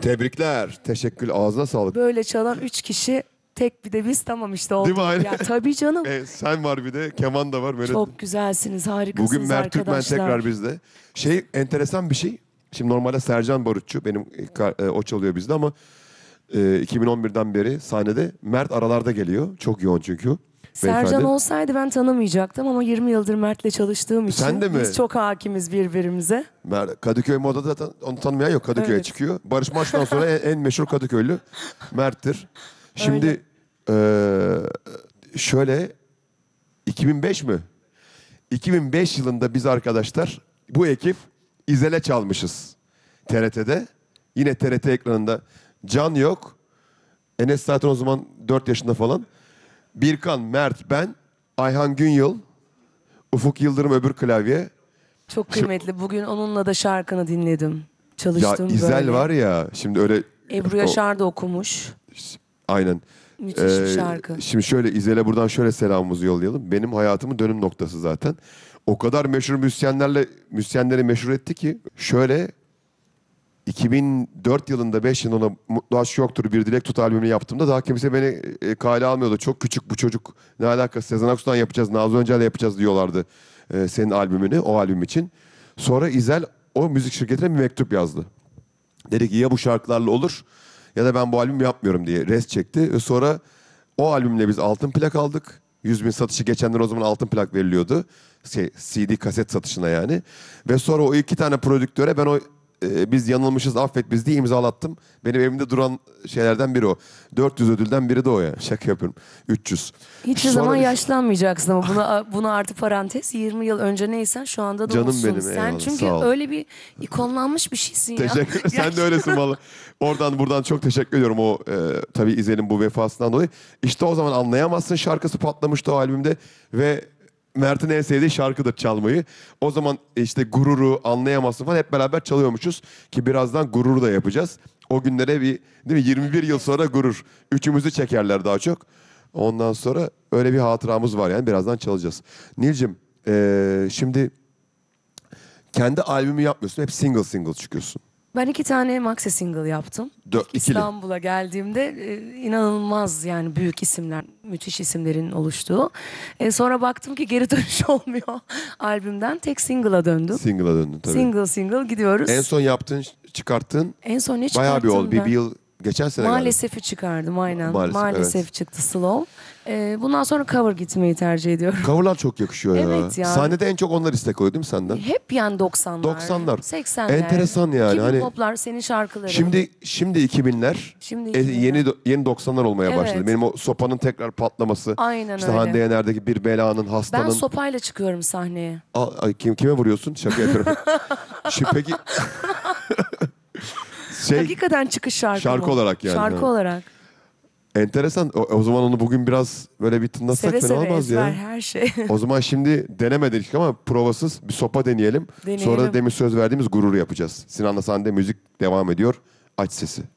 Tebrikler. Teşekkür. Ağzına sağlık. Böyle çalan 3 kişi, tek bir de biz, tamam işte oldu. Değil mi? Aynen. Ya, tabii canım. Sen var bir de. Keman da var. Böyle. Çok güzelsiniz, harikasınız Bugün Mert Türkmen arkadaşlar. tekrar bizde. Enteresan bir şey. Şimdi normalde Sercan Barutçu. Benim o çalıyor bizde ama 2011'den beri sahnede. Mert aralarda geliyor. Çok yoğun çünkü. Sercan Beyefendi. olsaydı ben tanımayacaktım ama 20 yıldır Mert'le çalıştığım için Sen de mi? biz çok hakimiz birbirimize. Kadıköy Moda'da zaten onu tanımayan yok. Kadıköy'e Evet. çıkıyor. Barış Manço'dan sonra en meşhur Kadıköylü Mert'tir. Şimdi şöyle 2005 mi? 2005 yılında biz arkadaşlar bu ekip İzel'e çalmışız. TRT'de. Yine TRT ekranında. Can yok. Enes zaten o zaman 4 yaşında falan. Birkan, Mert, ben, Ayhan Günyıl, Ufuk Yıldırım öbür klavye. Çok kıymetli. Bugün onunla da şarkını dinledim. Ya Çalıştım İzel böyle. var ya şimdi öyle... Ebru Yaşar da okumuş. Aynen. Müthiş bir şarkı. Şimdi şöyle İzel'e buradan şöyle selamımızı yollayalım. Benim hayatımın dönüm noktası zaten. O kadar meşhur müzisyenleri meşhur etti ki şöyle 2004 yılında 5 yılında Mutlu Aşk Yoktur Bir Dilek Tut albümünü yaptığımda daha kimse beni kale almıyordu. Çok küçük bu çocuk, ne alakası, Sezen Aksu'dan yapacağız, Nazlı Öncel'le yapacağız diyorlardı senin albümünü, o albüm için. Sonra İzel o müzik şirketine bir mektup yazdı. Dedi ki ya bu şarkılarla olur ya da ben bu albüm yapmıyorum diye rest çekti. Ve sonra o albümle biz altın plak aldık. 100.000 satışı geçenler o zaman altın plak veriliyordu. CD kaset satışına yani. Ve sonra o 2 tane prodüktöre ben biz yanılmışız affet biz diye imzalattım. Benim evimde duran şeylerden biri o. 400 ödülden biri de o ya. Şaka yapıyorum. 300. Hiçbir zaman yaşlanmayacaksın ama bunu artı parantez. 20 yıl önce neysen şu anda da Canım olsun. benim, Sen eyvallah, çünkü sağ ol. öyle bir ikonlanmış bir şeysin ya. Teşekkür. Sen de öylesin vallahi. Oradan buradan çok teşekkür ediyorum o tabii İzel'in bu vefasından dolayı. İşte o zaman Anlayamazsın şarkısı patlamıştı o albümde ve Mert'in en sevdiği şarkıdır çalmayı. O zaman işte Gurur'u, Anlayamazsın falan hep beraber çalıyormuşuz ki birazdan Gurur'u da yapacağız. O günlere değil mi 21 yıl sonra Gurur. Üçümüzü çekerler daha çok. Ondan sonra öyle bir hatıramız var yani birazdan çalacağız. Nilcim şimdi kendi albümü yapmıyorsun. Hep single çıkıyorsun. Ben 2 tane maxi single yaptım. İkili. İstanbul'a geldiğimde inanılmaz yani büyük isimler, müthiş isimlerin oluştuğu. Sonra baktım ki geri dönüş olmuyor. Albümden tek single'a döndüm. Single'a döndün tabii. Single gidiyoruz. En son çıkarttığın En son ne bayağı bir çıkarttım oldu. ben? Bir yıl geçen sene Maalesef'i çıkardım aynen. Maalesef, evet. Çıktı Slow. Bundan sonra cover gitmeyi tercih ediyorum. Coverlar çok yakışıyor ya. Evet ya. Sahnede en çok onlar istek oluyor değil mi senden? Hep yani 90'lar. 90'lar. 80'ler. Enteresan yani. Kimi Hani poplar, senin şarkıların. Şimdi 2000'ler. Şimdi 2000'ler. Yeni 90'lar olmaya Evet. başladı. Benim o sopanın tekrar patlaması. Aynen işte öyle. Hande Yener'deki Bir Belanın, Hastanın. Ben sopayla çıkıyorum sahneye. Kime vuruyorsun? Şaka yapıyorum. Şimdi peki Hakikaten çıkış şarkı olarak yani. Şarkı olarak. Enteresan. O zaman onu bugün biraz böyle bir tınlatsak Seve fena seve olmaz ezber ya. her şey. O zaman şimdi denemedik ama provasız bir sopa deneyelim. Deneyelim. Sonra da demin söz verdiğimiz Gurur'u yapacağız. Sinan'la sahnede müzik devam ediyor. Aç sesi.